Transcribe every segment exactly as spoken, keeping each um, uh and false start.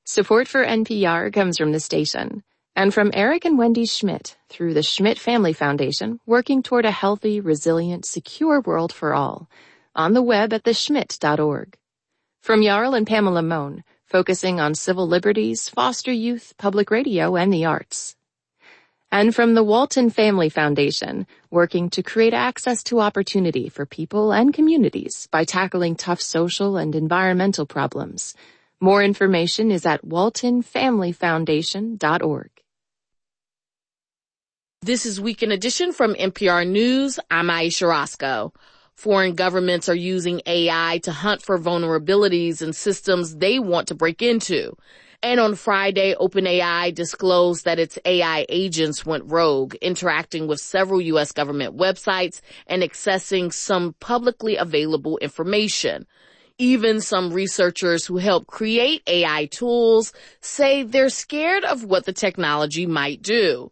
Support for N P R comes from the station and from Eric and Wendy Schmidt through the Schmidt Family Foundation, working toward a healthy, resilient, secure world for all. On the web at the schmidt dot org. From Jarl and Pamela Mohn, focusing on civil liberties, foster youth, public radio, and the arts. And from the Walton Family Foundation, working to create access to opportunity for people and communities by tackling tough social and environmental problems. More information is at walton family foundation dot org. This is Weekend Edition from N P R News. I'm Aisha Roscoe. Foreign governments are using A I to hunt for vulnerabilities in systems they want to break into. And on Friday, OpenAI disclosed that its A I agents went rogue, interacting with several U S government websites and accessing some publicly available information. Even some researchers who help create A I tools say they're scared of what the technology might do.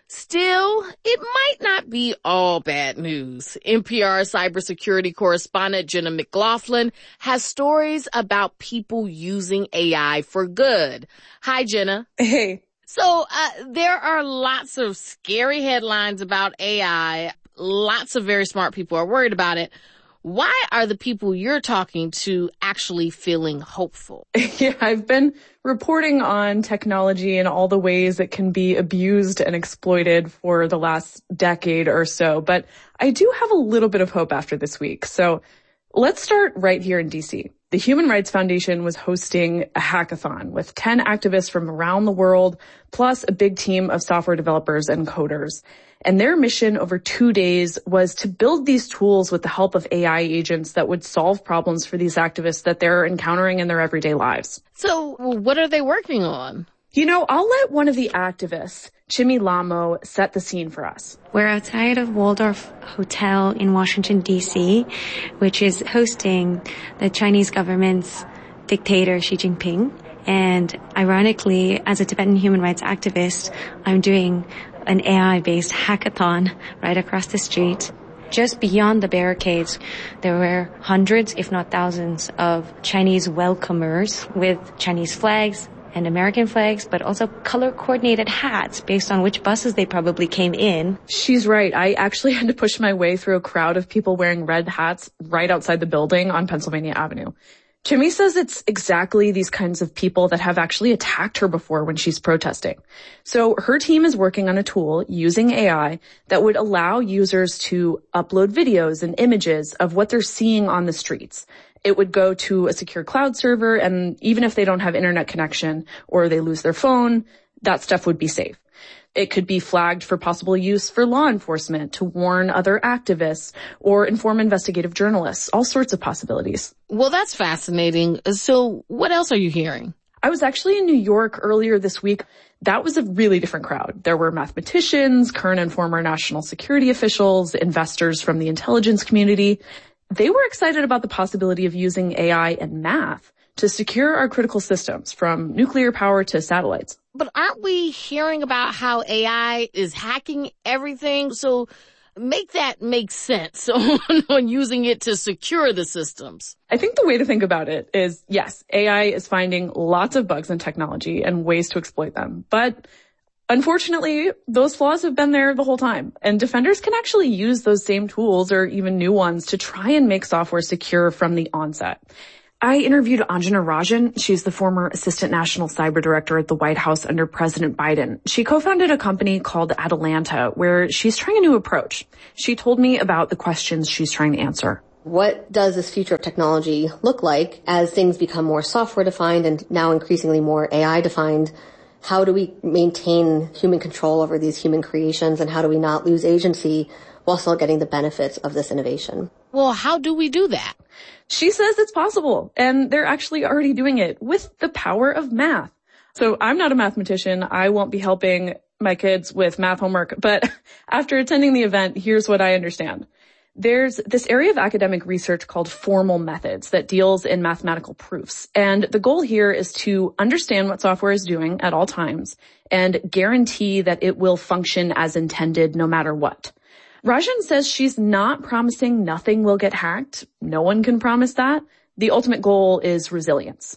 Still, it might not be all bad news. N P R cybersecurity correspondent Jenna McLaughlin has stories about people using A I for good. Hi, Jenna. Hey. So, uh, there are lots of scary headlines about A I. Lots of very smart people are worried about it. Why are the people you're talking to actually feeling hopeful? Yeah, I've been reporting on technology and all the ways it can be abused and exploited for the last decade or so, but I do have a little bit of hope after this week. So let's start right here in D C. The Human Rights Foundation was hosting a hackathon with ten activists from around the world, plus a big team of software developers and coders. And their mission over two days was to build these tools with the help of A I agents that would solve problems for these activists that they're encountering in their everyday lives. So what are they working on? You know, I'll let one of the activists, Chimi Lamo, set the scene for us. We're outside of Waldorf Hotel in Washington, D C, which is hosting the Chinese government's dictator, Xi Jinping. And ironically, as a Tibetan human rights activist, I'm doing an A I-based hackathon right across the street. Just beyond the barricades, there were hundreds, if not thousands, of Chinese welcomers with Chinese flags and American flags, but also color-coordinated hats based on which buses they probably came in. She's right. I actually had to push my way through a crowd of people wearing red hats right outside the building on Pennsylvania Avenue. Chimi says it's exactly these kinds of people that have actually attacked her before when she's protesting. So her team is working on a tool using A I that would allow users to upload videos and images of what they're seeing on the streets. It would go to a secure cloud server, and even if they don't have internet connection or they lose their phone, that stuff would be safe. It could be flagged for possible use for law enforcement, to warn other activists, or inform investigative journalists, all sorts of possibilities. Well, that's fascinating. So what else are you hearing? I was actually in New York earlier this week. That was a really different crowd. There were mathematicians, current and former national security officials, investors from the intelligence community. They were excited about the possibility of using A I and math to secure our critical systems, from nuclear power to satellites. But aren't we hearing about how A I is hacking everything? So make that make sense on, on using it to secure the systems. I think the way to think about it is, yes, A I is finding lots of bugs in technology and ways to exploit them. But unfortunately, those flaws have been there the whole time. And defenders can actually use those same tools, or even new ones, to try and make software secure from the onset. I interviewed Anjana Rajan. She's the former assistant national cyber director at the White House under President Biden. She co-founded a company called Atalanta, where she's trying a new approach. She told me about the questions she's trying to answer. What does this future of technology look like as things become more software-defined and now increasingly more A I-defined? How do we maintain human control over these human creations, and how do we not lose agency while still getting the benefits of this innovation? Well, how do we do that? She says it's possible, and they're actually already doing it with the power of math. So I'm not a mathematician. I won't be helping my kids with math homework, but after attending the event, here's what I understand. There's this area of academic research called formal methods that deals in mathematical proofs. And the goal here is to understand what software is doing at all times and guarantee that it will function as intended no matter what. Rajan says she's not promising nothing will get hacked. No one can promise that. The ultimate goal is resilience.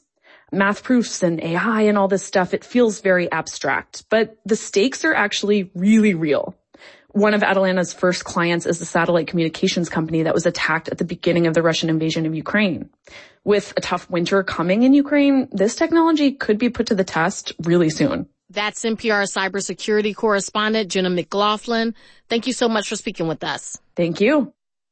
math proofs and A I and all this stuff, it feels very abstract, but the stakes are actually really real. One of Atalana's first clients is the satellite communications company that was attacked at the beginning of the Russian invasion of Ukraine. With a tough winter coming in Ukraine, this technology could be put to the test really soon. That's N P R cybersecurity correspondent Jenna McLaughlin. Thank you so much for speaking with us. Thank you.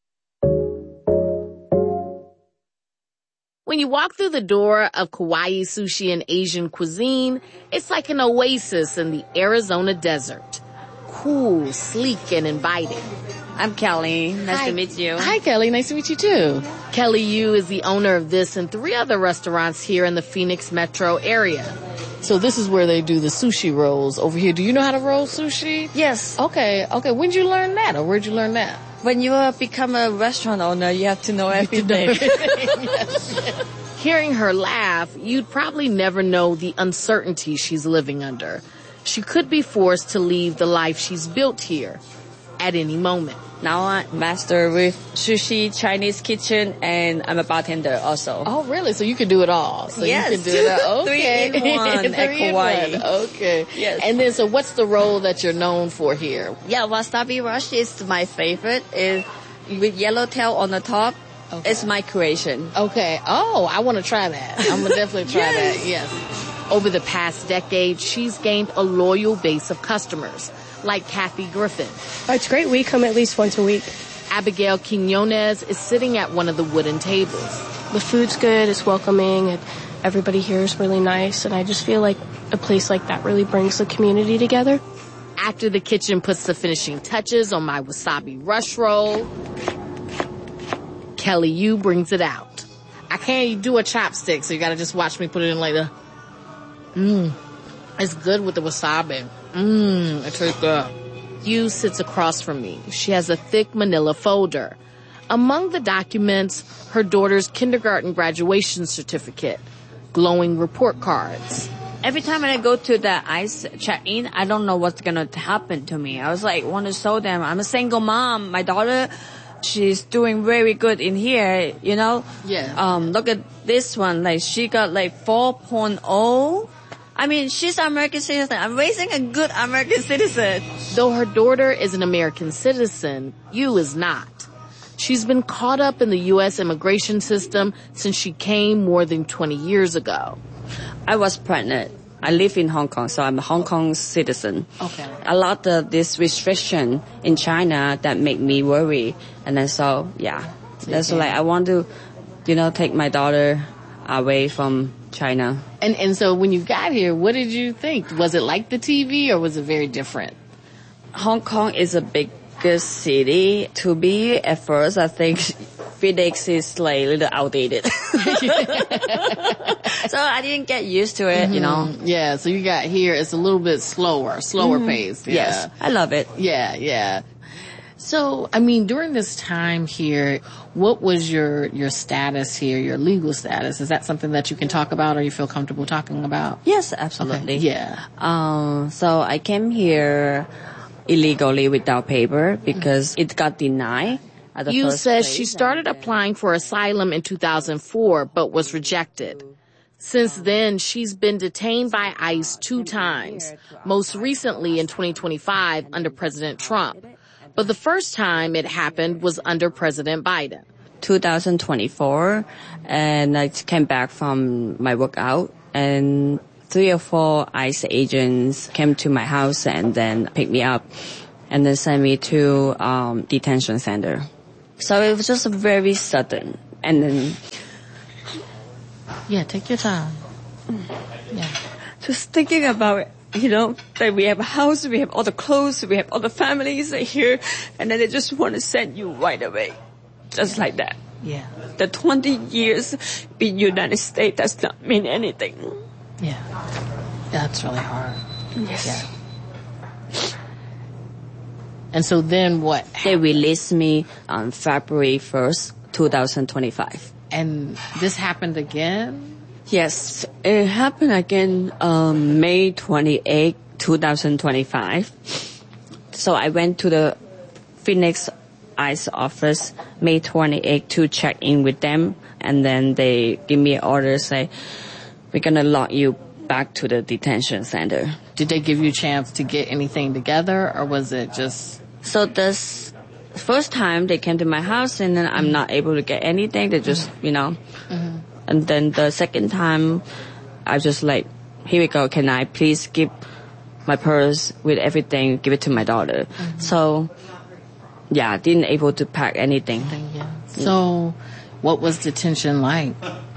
When you walk through the door of Kauai Sushi and Asian cuisine, it's like an oasis in the Arizona desert. Cool, sleek, and inviting. I'm Kelly. Nice Hi. to meet you. Hi, Kelly. Nice to meet you, too. Kelly Yu is the owner of this and three other restaurants here in the Phoenix metro area. So this is where they do the sushi rolls over here. Do you know how to roll sushi? Yes. Okay, okay. When did you learn that, or where'd you learn that? When you uh, become a restaurant owner, you have to know everything. Hearing her laugh, you'd probably never know the uncertainty she's living under. She could be forced to leave the life she's built here at any moment. Now I'm master with sushi, Chinese kitchen, and I'm a bartender also. Oh, really? So you can do it all. So yes. You can do it all. Okay. Three in one at Three in Kauai. one. Okay. Yes. And then, so what's the role that you're known for here? Yeah, wasabi rush is my favorite. Is with yellowtail on the top. Okay. It's my creation. Okay. Oh, I want to try that. I'm going to definitely try yes. that. Yes. Over the past decade, she's gained a loyal base of customers, like Kathy Griffin. Oh, it's great. We come at least once a week. Abigail Quinones is sitting at one of the wooden tables. The food's good, it's welcoming, and everybody here is really nice, and I just feel like a place like that really brings the community together. After the kitchen puts the finishing touches on my wasabi rush roll, Kelly Yu brings it out. I can't do a chopstick, so you gotta just watch me put it in like the... Mmm. It's good with the wasabi. Mmm. It tastes good. Yu sits across from me. She has a thick manila folder. Among the documents, her daughter's kindergarten graduation certificate, glowing report cards. Every time when I go to the ICE check-in, I don't know what's going to happen to me. I was like, want to show them. I'm a single mom. My daughter, she's doing very good in here, you know? Yeah. Um, look at this one. Like, she got like four point oh. I mean, she's an American citizen. I'm raising a good American citizen. Though her daughter is an American citizen, Yu is not. She's been caught up in the U S immigration system since she came more than twenty years ago. I was pregnant. I live in Hong Kong, so I'm a Hong Kong citizen. Okay. A lot of this restriction in China that make me worry. And then so, yeah. That's Okay. like, I want to, you know, take my daughter away from China. And and so when you got here, what did you think? Was it like the T V or was it very different? Hong Kong is a bigger city. To be at first, I think Phoenix is like a little outdated. So I didn't get used to it, mm-hmm. you know. Yeah, so you got here, it's a little bit slower, slower mm-hmm. paced. Yeah. Yes, I love it. Yeah, yeah. So, I mean, during this time here, what was your, your status here, your legal status? Is that something that you can talk about or you feel comfortable talking about? Yes, absolutely. Okay. Yeah. Um, so I came here illegally without paper because mm-hmm. it got denied. Yu says she started applying for asylum in two thousand four, but was rejected. Since then, she's been detained by ICE two times, most recently in twenty twenty-five under President Trump. But the first time it happened was under President Biden. twenty twenty-four, and I came back from my workout, and three or four ICE agents came to my house and then picked me up and then sent me to um detention center. So it was just very sudden. And then... Yeah, take your time. Yeah. Just thinking about it. You know, that we have a house, we have all the clothes, we have all the families here, and then they just want to send you right away. Just like that. Yeah. The twenty years in the United States does not mean anything. Yeah. That's really hard. Yes. Yeah. And so then what? They released me on February first, twenty twenty-five. And this happened again? Yes, it happened again um, May twenty-eighth, twenty twenty-five. So I went to the Phoenix ICE office May twenty-eighth to check in with them, and then they give me an order say, we're going to lock you back to the detention center. Did they give you a chance to get anything together, or was it just... So this first time they came to my house, and then I'm not able to get anything. They just, you know. Mm-hmm. And then the second time, I just like, here we go. Can I please give my purse with everything, give it to my daughter? Mm-hmm. So, yeah, didn't able to pack anything. Yeah. So, what was detention like?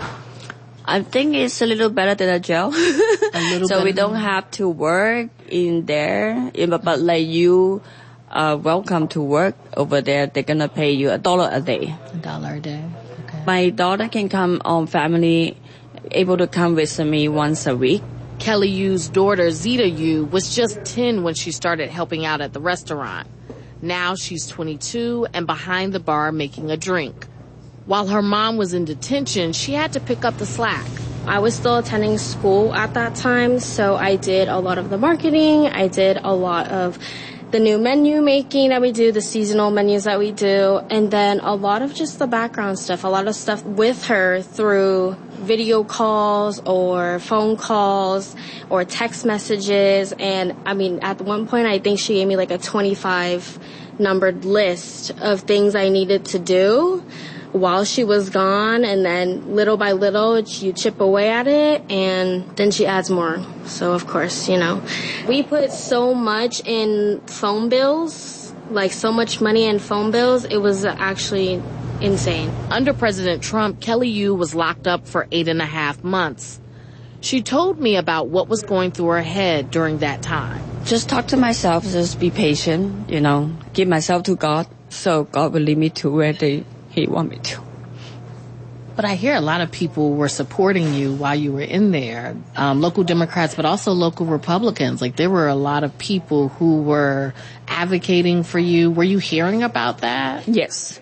I think it's a little better than a jail. A little so we don't have to work in there, but like you are welcome to work over there. They're going to pay you a dollar a day. A dollar a day. Okay. My daughter can come on family, able to come visit me once a week. Kelly Yu's daughter, Zeta Yu, was just ten when she started helping out at the restaurant. Now she's twenty-two and behind the bar making a drink. While her mom was in detention, she had to pick up the slack. I was still attending school at that time, so I did a lot of the marketing. I did a lot of the new menu making that we do, the seasonal menus that we do, and then a lot of just the background stuff, a lot of stuff with her through video calls or phone calls or text messages. And I mean, at one point, I think she gave me like a twenty-five numbered list of things I needed to do while she was gone, and then little by little you chip away at it, and then she adds more. So of course, you know, we put so much in phone bills, like so much money in phone bills, it was actually insane. Under President Trump, Kelly Yu was locked up for eight and a half months. She told me about what was going through her head during that time. Just talk to myself, just be patient, you know, give myself to God, so God will lead me to where they He want me to. But I hear a lot of people were supporting you while you were in there, um, local Democrats, but also local Republicans. Like, there were a lot of people who were advocating for you. Were you hearing about that? Yes.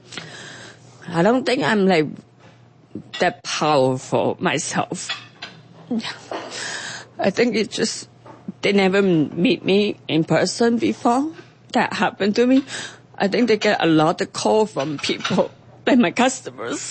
I don't think I'm like that powerful myself. I think it's just they never meet me in person before. That happened to me. I think they get a lot of call from people, like my customers.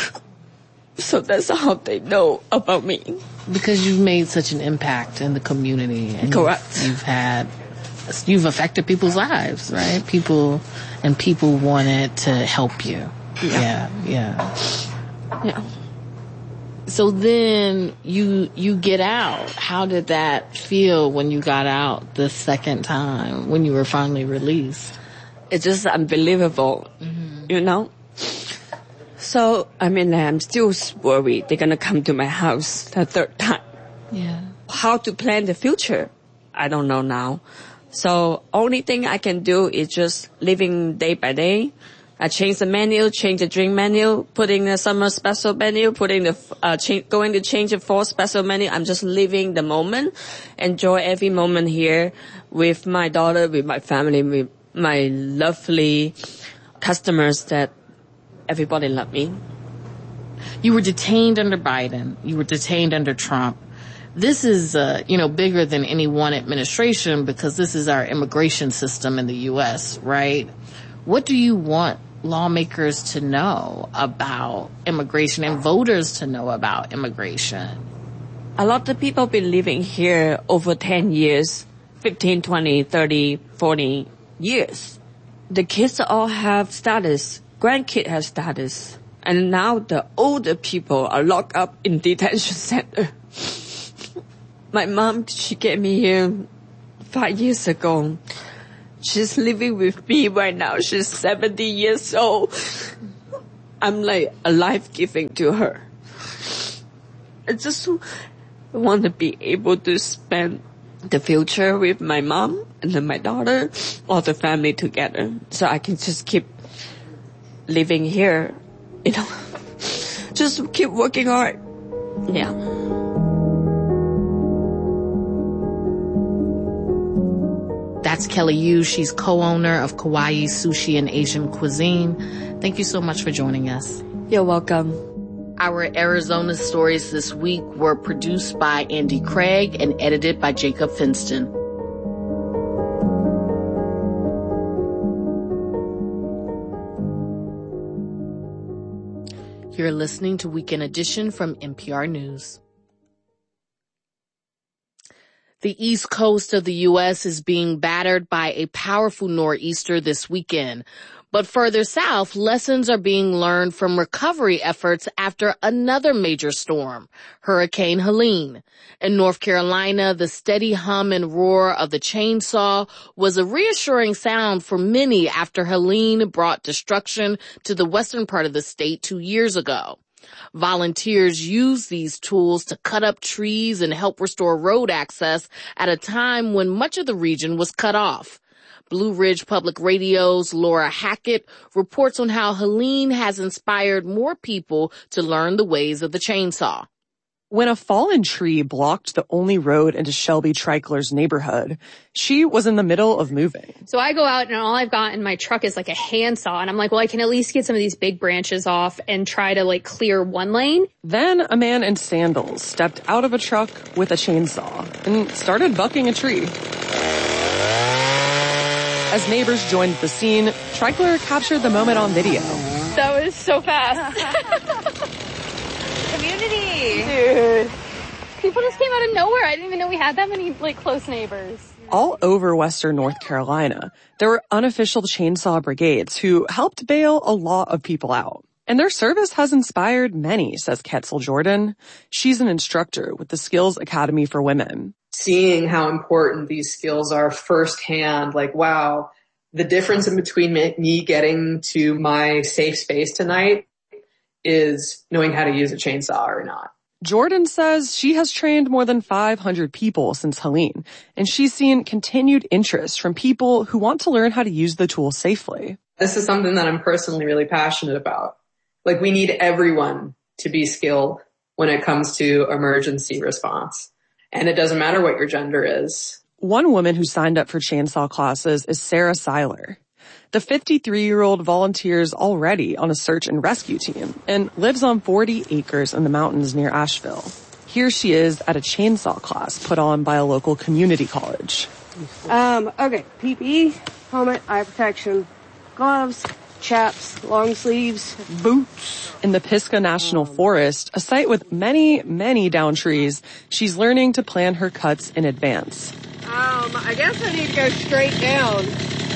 So that's how they know about me. Because you've made such an impact in the community. And Correct. You've, you've had, you've affected people's lives, right? People, and people wanted to help you. Yeah, yeah. Yeah. So then you, you get out. How did that feel when you got out the second time, when you were finally released? It's just unbelievable, mm-hmm. you know? So, I mean, I'm still worried they're going to come to my house the third time. Yeah. How to plan the future, I don't know now. So, only thing I can do is just living day by day. I change the menu, change the drink menu, putting the summer special menu, putting the, uh, change, going to change the fall special menu. I'm just living the moment, enjoy every moment here with my daughter, with my family, with my lovely customers that everybody love me. You were detained under Biden. You were detained under Trump. This is, uh, you know, bigger than any one administration because this is our immigration system in the U S, right? What do you want lawmakers to know about immigration and voters to know about immigration? A lot of people been living here over ten years, fifteen, twenty, thirty, forty years. The kids all have status. Grandkid has status. And now the older people are locked up in detention center. My mom, she came me here five years ago. She's living with me right now. She's seventy years old. I'm like a life-giving to her. I just want to be able to spend the future with my mom and then my daughter, all the family together, so I can just keep living here, you know, just keep working hard. Yeah. That's Kelly Yu. She's co-owner of Kauai Sushi and Asian Cuisine. Thank you so much for joining us. You're welcome. Our Arizona stories this week were produced by Andy Craig and edited by Jacob Finston. You're listening to Weekend Edition from N P R News. The east coast of the U S is being battered by a powerful nor'easter this weekend. But further south, lessons are being learned from recovery efforts after another major storm, Hurricane Helene. In North Carolina, the steady hum and roar of the chainsaw was a reassuring sound for many after Helene brought destruction to the western part of the state two years ago. Volunteers use these tools to cut up trees and help restore road access at a time when much of the region was cut off. Blue Ridge Public Radio's Laura Hackett reports on how Helene has inspired more people to learn the ways of the chainsaw. When a fallen tree blocked the only road into Shelby Treichler's neighborhood, she was in the middle of moving. So I go out and all I've got in my truck is like a handsaw. And I'm like, well, I can at least get some of these big branches off and try to like clear one lane. Then a man in sandals stepped out of a truck with a chainsaw and started bucking a tree. As neighbors joined the scene, Treichler captured the moment on video. That was so fast. Community! Dude. People just came out of nowhere. I didn't even know we had that many, like, close neighbors. All over western North Carolina, there were unofficial chainsaw brigades who helped bail a lot of people out. And their service has inspired many, says Ketzel Jordan. She's an instructor with the Skills Academy for Women. Seeing how important these skills are firsthand, like, wow, the difference in between me getting to my safe space tonight is knowing how to use a chainsaw or not. Jordan says she has trained more than five hundred people since Helene, and she's seen continued interest from people who want to learn how to use the tool safely. This is something that I'm personally really passionate about. Like, we need everyone to be skilled when it comes to emergency response. And it doesn't matter what your gender is. One woman who signed up for chainsaw classes is Sarah Seiler. The fifty-three-year-old volunteers already on a search and rescue team and lives on forty acres in the mountains near Asheville. Here she is at a chainsaw class put on by a local community college. Um, okay, P P E, helmet, eye protection, gloves, chaps, long sleeves, boots. In the Pisgah National Forest, a site with many, many down trees, she's learning to plan her cuts in advance. Um, I guess I need to go straight down,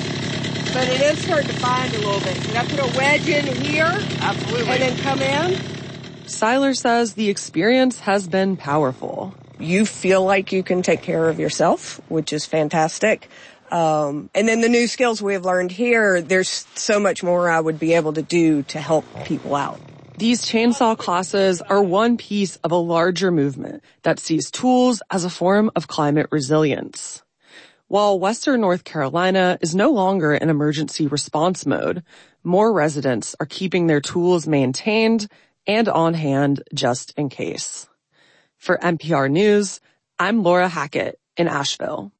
but it is starting to bind a little bit. Can I put a wedge in here? Absolutely. And then come in? Seiler says the experience has been powerful. You feel like you can take care of yourself, which is fantastic. Um, and then the new skills we've learned here, there's so much more I would be able to do to help people out. These chainsaw classes are one piece of a larger movement that sees tools as a form of climate resilience. While western North Carolina is no longer in emergency response mode, more residents are keeping their tools maintained and on hand just in case. For N P R News, I'm Laura Hackett in Asheville.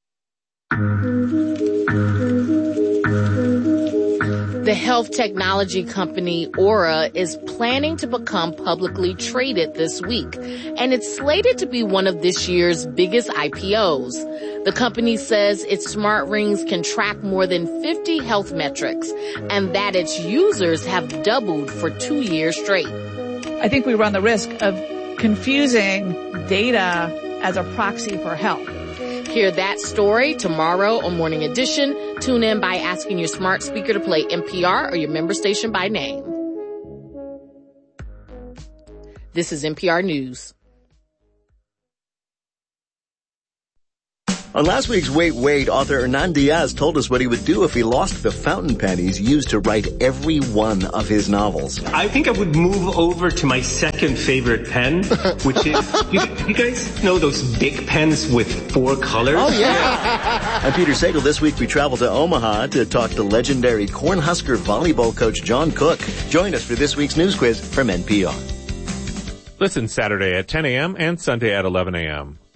The health technology company Aura is planning to become publicly traded this week, and it's slated to be one of this year's biggest I P Os. The company says its smart rings can track more than fifty health metrics, and that its users have doubled for two years straight. I think we run the risk of confusing data as a proxy for health. Hear that story tomorrow on Morning Edition. Tune in by asking your smart speaker to play N P R or your member station by name. This is N P R News. On last week's Wait, Wait, author Hernan Diaz told us what he would do if he lost the fountain pen he's used to write every one of his novels. I think I would move over to my second favorite pen, which is, you, you guys know those big pens with four colors? Oh, yeah. I'm Peter Sagal. This week we travel to Omaha to talk to legendary Cornhusker volleyball coach John Cook. Join us for this week's news quiz from N P R. Listen Saturday at ten a.m. and Sunday at eleven a.m.